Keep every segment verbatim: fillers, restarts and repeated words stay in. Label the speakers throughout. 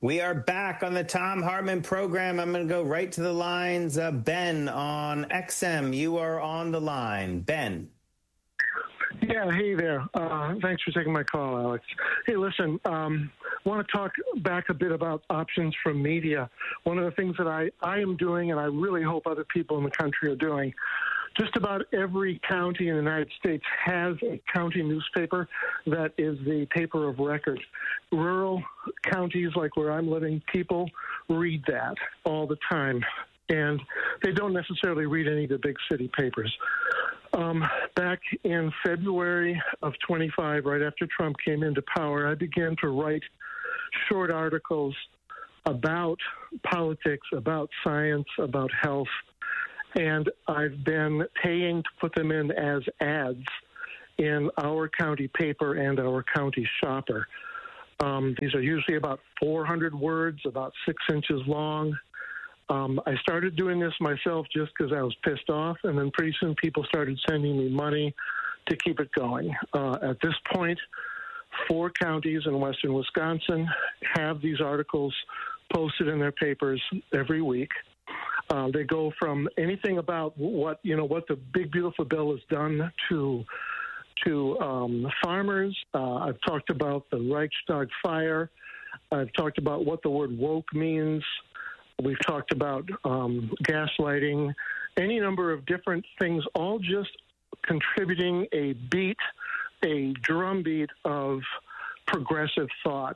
Speaker 1: We are back on the Thom Hartmann program. I'm going to go right to the lines. Uh, Ben on X M, you are on the line. Ben.
Speaker 2: Yeah, hey there. Uh, thanks for taking my call, Alex. Hey, listen, um, I want to talk back a bit about options from media. One of the things that I, I am doing, and I really hope other people in the country are doing, just about every county in the United States has a county newspaper that is the paper of record. Rural counties like where I'm living, people read that all the time, and they don't necessarily read any of the big city papers. Um, back in February of twenty-five, right after Trump came into power, I began to write short articles about politics, about science, about health, and I've been paying to put them in as ads in our county paper and our county shopper. Um, these are usually about four hundred words, about six inches long. Um, I started doing this myself just because I was pissed off, and then pretty soon people started sending me money to keep it going. Uh, at this point, four counties in western Wisconsin have these articles posted in their papers every week. Uh, they go from anything about what you know what the big beautiful bill has done to to um, farmers. Uh, I've talked about the Reichstag fire. I've talked about what the word woke means. We've talked about um, gaslighting, any number of different things, all just contributing a beat, a drumbeat of progressive thought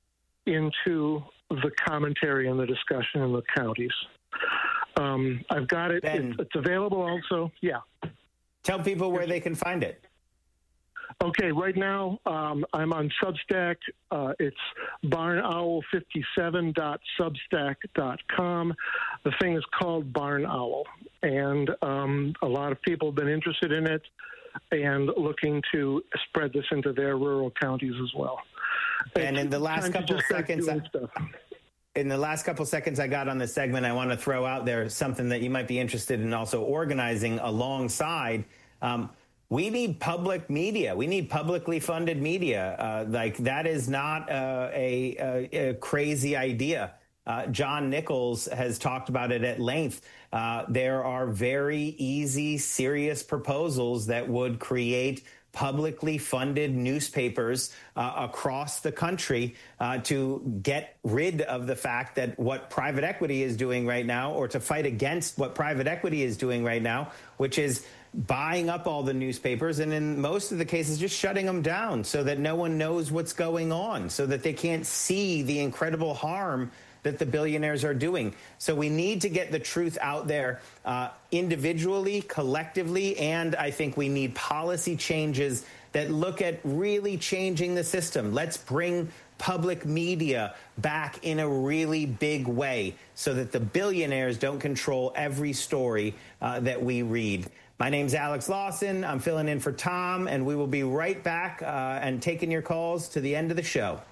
Speaker 2: into the commentary and the discussion in the counties. Um, I've got it.
Speaker 1: Ben,
Speaker 2: it's, it's available also. Yeah.
Speaker 1: Tell people where they can find it.
Speaker 2: Okay, right now um, I'm on Substack. Uh, it's barn owl fifty-seven dot substack dot com. The thing is called Barn Owl, and um, a lot of people have been interested in it and looking to spread this into their rural counties as well.
Speaker 1: And
Speaker 2: it's
Speaker 1: in the last couple of seconds, I, in the last couple seconds I got on this segment, I want to throw out there something that you might be interested in also organizing alongside. Um, We need public media. We need publicly funded media. Uh, like that is not uh, a, a, a crazy idea. Uh, John Nichols has talked about it at length. Uh, there are very easy, serious proposals that would create publicly funded newspapers uh, across the country uh, to get rid of the fact that what private equity is doing right now, or to fight against what private equity is doing right now, which is buying up all the newspapers and in most of the cases just shutting them down so that no one knows what's going on, so that they can't see the incredible harm that the billionaires are doing. So we need to get the truth out there uh, individually, collectively, and I think we need policy changes that look at really changing the system. Let's bring public media back in a really big way so that the billionaires don't control every story uh, that we read. My name's Alex Lawson. I'm filling in for Tom, and we will be right back uh, and taking your calls to the end of the show.